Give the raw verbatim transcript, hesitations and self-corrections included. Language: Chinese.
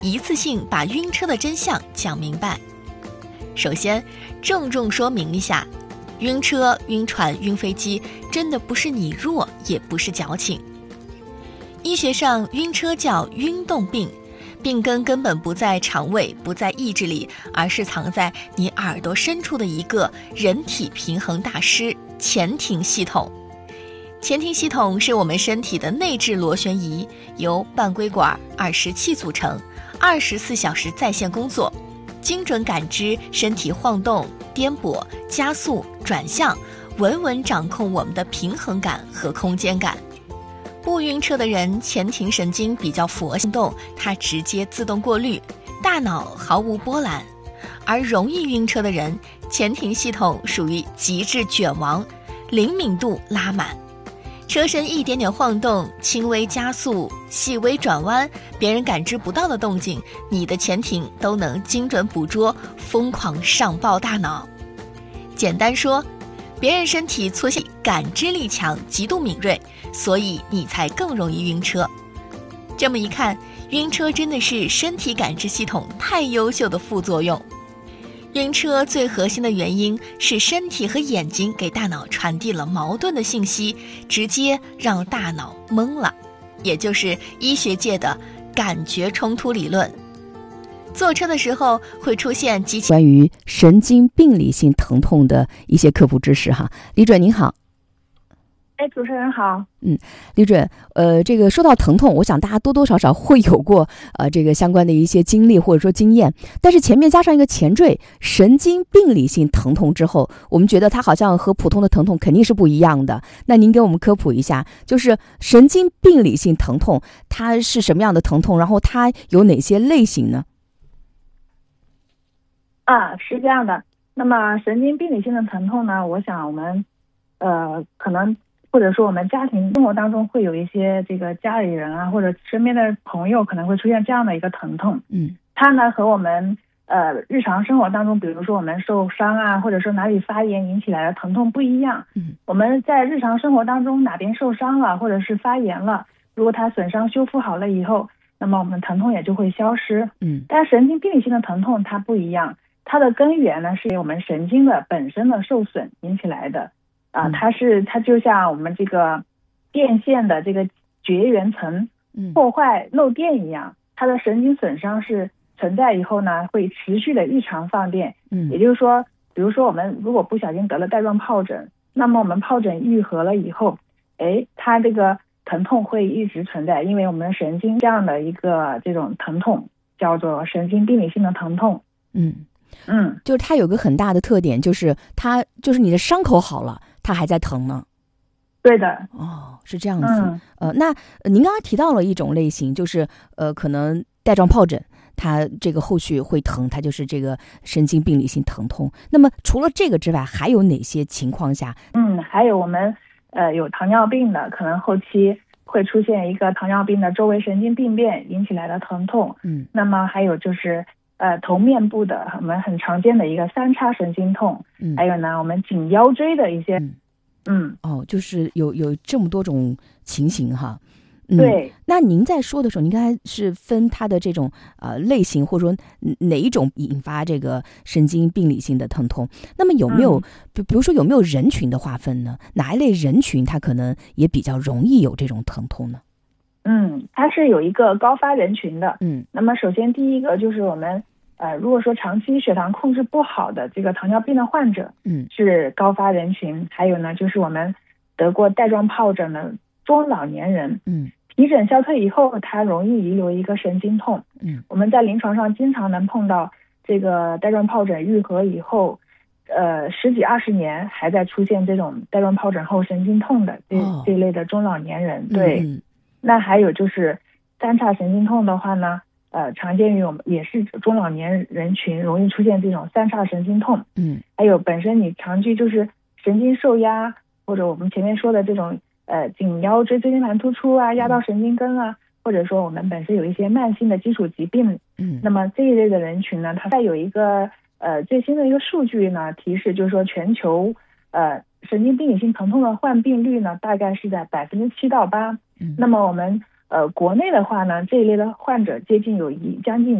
一次性把晕车的真相讲明白。首先，郑重说明一下，晕车、晕船、晕飞机真的不是你弱，也不是矫情。医学上，晕车叫晕动病，病根根本不在肠胃，不在意志里，而是藏在你耳朵深处的一个人体平衡大师——前庭系统。前庭系统是我们身体的内置螺旋仪，由半规管、二十气组成，二十四小时在线工作，精准感知身体晃动、颠簸、加速、转向，稳稳掌控我们的平衡感和空间感。不晕车的人，前庭神经比较佛性动，它直接自动过滤，大脑毫无波澜；而容易晕车的人，前庭系统属于极致卷王，灵敏度拉满。车身一点点晃动，轻微加速，细微转弯，别人感知不到的动静，你的前庭都能精准捕捉，疯狂上报大脑。简单说，别人身体粗细感知力强，极度敏锐，所以你才更容易晕车。这么一看，晕车真的是身体感知系统太优秀的副作用。晕车最核心的原因是身体和眼睛给大脑传递了矛盾的信息，直接让大脑懵了，也就是医学界的感觉冲突理论。坐车的时候会出现极其关于神经病理性疼痛的一些科普知识哈。李准您好。 哎，主持人好。 嗯，李准，呃，这个说到疼痛，我想大家多多少少会有过呃这个相关的一些经历或者说经验，但是前面加上一个前缀神经病理性疼痛之后，我们觉得它好像和普通的疼痛肯定是不一样的。那您给我们科普一下，就是神经病理性疼痛它是什么样的疼痛，然后它有哪些类型呢？ 啊，是这样的。那么神经病理性的疼痛呢，我想我们呃可能或者说我们家庭生活当中会有一些这个家里人啊，或者身边的朋友可能会出现这样的一个疼痛。 嗯， 它呢和我们呃日常生活当中，比如说我们受伤啊，或者说哪里发炎引起来的疼痛不一样。 嗯， 我们在日常生活当中哪边受伤了，或者是发炎了，如果它损伤修复好了以后，那么我们疼痛也就会消失。 嗯， 但神经病理性的疼痛它不一样，它的根源呢是我们神经的本身的受损引起来的。啊，它是它就像我们这个电线的这个绝缘层破坏漏电一样，它的神经损伤是存在以后呢，会持续的异常放电。嗯，也就是说，比如说我们如果不小心得了带状疱疹，那么我们疱疹愈合了以后，哎，它这个疼痛会一直存在，因为我们的神经这样的一个这种疼痛叫做神经病理性的疼痛。 嗯嗯， 就是它有个很大的特点，就是它就是你的伤口好了，它还在疼呢。 对的。 哦，是这样子。 嗯、 呃，那您刚刚提到了一种类型，就是呃，可能带状疱疹，它这个后续会疼，它就是这个神经病理性疼痛。那么除了这个之外，还有哪些情况下？ 嗯，还有我们呃有糖尿病的，可能后期会出现一个糖尿病的周围神经病变引起来的疼痛。 嗯， 那么还有就是呃头面部的我们很常见的一个三叉神经痛。嗯，还有呢我们颈腰椎的一些。嗯嗯，哦，就是有有这么多种情形哈。嗯， 对。 那您在说的时候，您刚才是分它的这种呃类型，或者说哪一种引发这个神经病理性的疼痛？那么有没有，比、嗯、比如说有没有人群的划分呢？哪一类人群它可能也比较容易有这种疼痛呢？ 嗯，它是有一个高发人群的。 嗯， 那么首先第一个就是我们。呃，如果说长期血糖控制不好的这个糖尿病的患者，嗯，是高发人群。还有呢，就是我们得过带状疱疹的中老年人，嗯，皮疹消退以后，它容易遗留一个神经痛，嗯，我们在临床上经常能碰到这个带状疱疹愈合以后，呃，十几二十年还在出现这种带状疱疹后神经痛的这、哦、这一类的中老年人，对，嗯、那还有就是三叉神经痛的话呢。呃，常见于我们也是中老年人群容易出现这种三叉神经痛，嗯，还有本身你长期就是神经受压，或者我们前面说的这种呃颈腰椎椎间盘突出啊，压到神经根啊，或者说我们本身有一些慢性的基础疾病，嗯，那么这一类的人群呢，它再有一个呃最新的一个数据呢提示，就是说全球呃神经病理性疼痛的患病率呢大概是在百分之七到八，嗯，那么我们。 呃，国内的话呢，这一类的患者接近有一将近